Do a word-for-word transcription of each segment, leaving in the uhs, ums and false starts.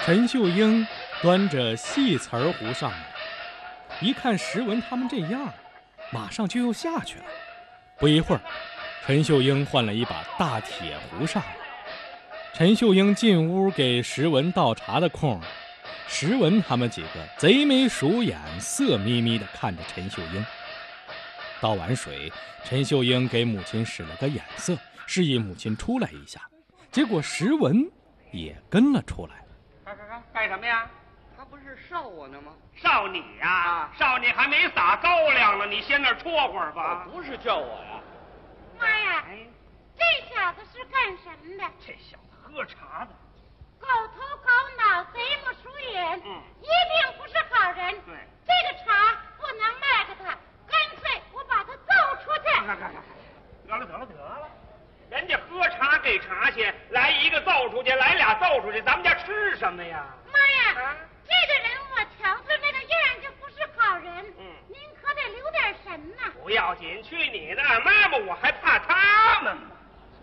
陈秀英端着细瓷儿壶上来，一看石文他们这样，马上就又下去了。不一会儿，陈秀英换了一把大铁壶上来。陈秀英进屋给石文倒茶的空，石文他们几个贼眉鼠眼，色眯眯地看着陈秀英。倒完水，陈秀英给母亲使了个眼色，示意母亲出来一下。结果石文也跟了出来。 干干干干什么呀？ 他不是烧我呢吗？ 烧你呀、 啊！ 烧你还没撒高粱呢，你先那儿戳会儿吧。 不是叫我呀。 妈呀， 哎， 这小子是干什么的？ 这小子喝茶的。 狗头狗脑，贼不鼠眼， 嗯， 一定不是好人。 对， 这个茶不能卖给他，干脆我把他揍出去。 干干干，得了得了得了，人家喝茶给茶去，来一个揍出去，来俩揍出去，咱们家吃什么呀？ 妈呀， 啊这个人我瞧着那个样就不是好人。 嗯， 您可得留点神呐。 不要紧，去你的，妈妈我还怕他们吗？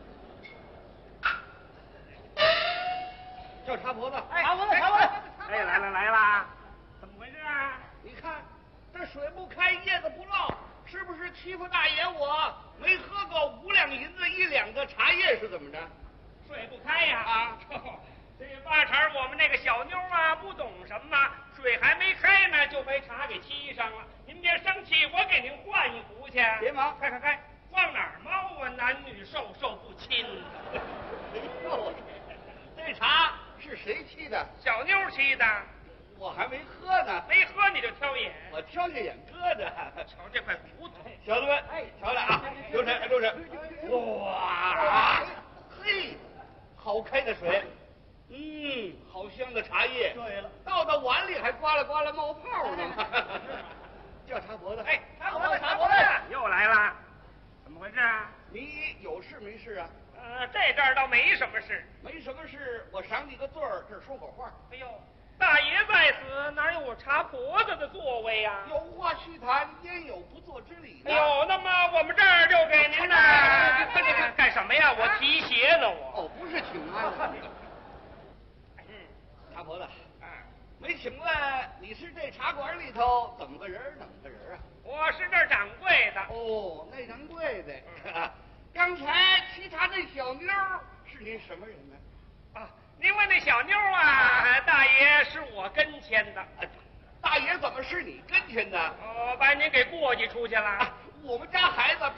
叫茶婆子， 哎茶婆子，茶婆子， 哎，来了来了，怎么回事啊？ 你看这水不开，叶子不落，是不是欺负大爷我？没喝够五两银子一两个茶叶是怎么着？ 水不开呀！ 啊， 这八成我们那个小妞啊不懂什么，水还没开呢就被茶给沏上了。您别生气，我给您换一壶去。 别忙， 开开开，往哪儿猫啊？男女授受不亲。 哎呦，这茶是谁沏的？ 小妞沏的， 我还没喝呢， 没喝你就挑眼。 我挑下眼搁着。 瞧这块骨头， 小子们，哎，瞧来啊，留神，留神。哇，嘿，好开的水，嗯，好香的茶叶。对了，倒到碗里还呱啦呱啦冒泡呢。叫茶婆子， 哎， 茶婆子，茶婆子， 又来了，怎么回事啊？ 你有事没事啊？ 呃，这阵儿倒没什么事。 没什么事，我赏你个罪儿，这儿说口话。 哎呦，大爷在此，哪有我茶婆子的座位呀、 有话须谈，焉有不做之理呢？ 哎呦，那么我们这儿就给您呢。快点干干什么呀？我提鞋呢，我。 哦，不是请安。 嗯， 茶婆子， 啊， 没请问你是这茶馆里头怎么个人儿怎么个人儿啊？ 我是这儿掌柜的。 哦，内掌柜的。刚才沏茶那小妞儿是您什么人呢？ 啊，您问那小妞啊，大爷是我跟前的。 大爷怎么是你跟前的？ 我把您给过继出去了。 啊，我们家孩子